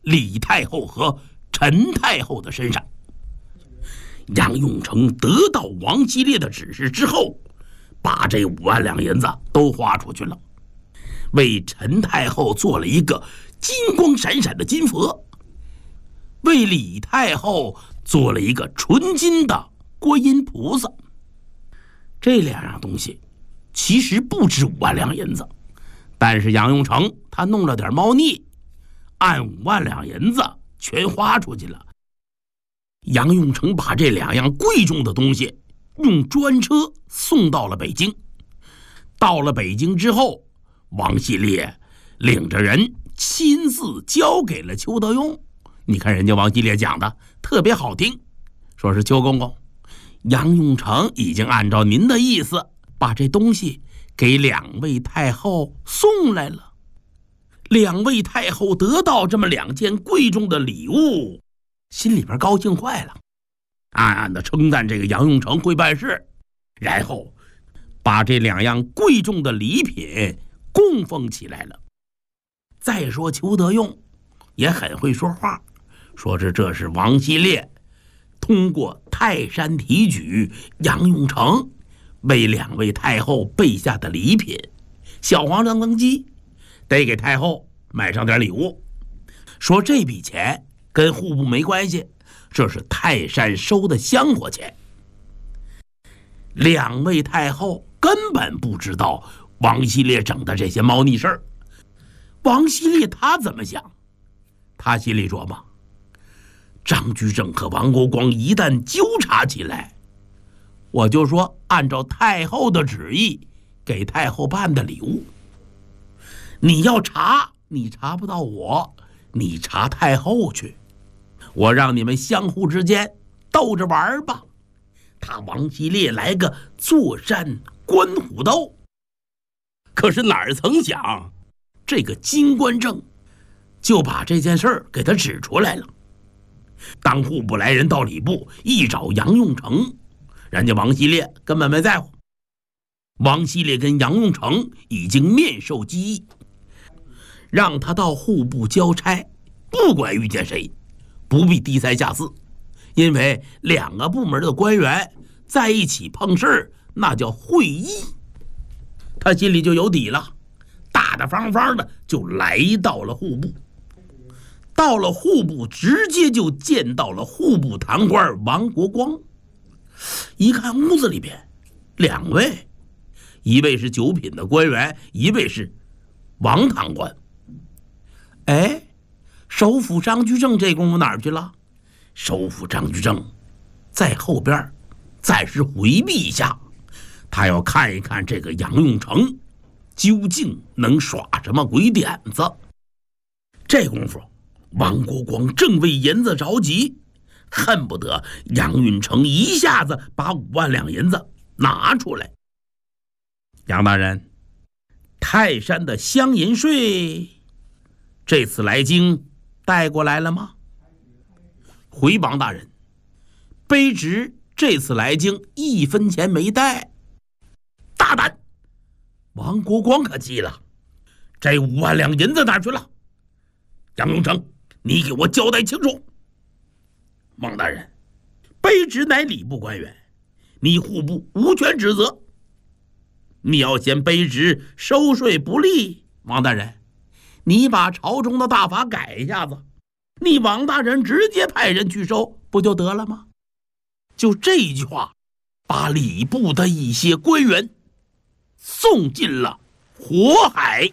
李太后和陈太后的身上。杨永成得到王希烈的指示之后，把这5万两银子都花出去了，为陈太后做了一个金光闪闪的金佛，为李太后做了一个纯金的观音菩萨。这2样东西其实不值5万两银子，但是杨永成他弄了点猫腻，按5万两银子全花出去了。杨永成把这2样贵重的东西用专车送到了北京。到了北京之后，王希烈领着人亲自交给了邱德用。你看人家王希烈讲的特别好听，说是邱公公，杨永成已经按照您的意思把这东西给2位太后送来了。2位太后得到这么2件贵重的礼物，心里边高兴坏了，暗暗的称赞这个杨永成会办事，然后把这2样贵重的礼品供奉起来了。再说邱德用也很会说话，说这是王希烈通过泰山提举杨永成为2位太后备下的礼品，小皇上登基得给太后买上点礼物，说这笔钱跟户部没关系，这是泰山收的香火钱。2位太后根本不知道王希烈整的这些猫腻事儿。王希烈他怎么想？他心里琢磨，张居正和王国光一旦纠缠起来，我就说按照太后的旨意给太后办的礼物。你要查，你查不到我，你查太后去，我让你们相互之间斗着玩吧。他王希烈来个坐山观虎斗。可是哪儿曾想，这个金官正就把这件事儿给他指出来了。当户部来人到礼部一找杨永成，人家王希烈根本没在乎。王希烈跟杨永成已经面授机宜，让他到户部交差，不管遇见谁不必低三下四，因为2个部门的官员在一起碰事儿，那叫会议。他心里就有底了，大大方方的就来到了户部。到了户部，直接就见到了户部堂官王国光。一看屋子里边2位，一位是9品的官员，一位是王堂官。哎，首辅张居正这功夫哪儿去了？首辅张居正在后边暂时回避一下，他要看一看这个杨永成究竟能耍什么鬼点子。这功夫王国光正为银子着急，恨不得杨永成一下子把5万两银子拿出来。杨大人，泰山的香银税这次来京带过来了吗？回王大人，卑职这次来京1分钱没带。大胆！王国光可急了，这5万两银子哪去了？杨永成，你给我交代清楚。王大人，卑职乃礼部官员，你户部无权指责。你要嫌卑职收税不利，王大人，你把朝中的大法改一下子，你王大人直接派人去收不就得了吗？就这一句话，把礼部的一些官员送进了火海。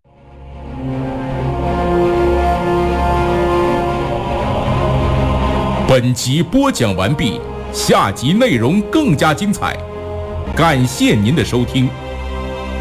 本集播讲完毕，下集内容更加精彩，感谢您的收听。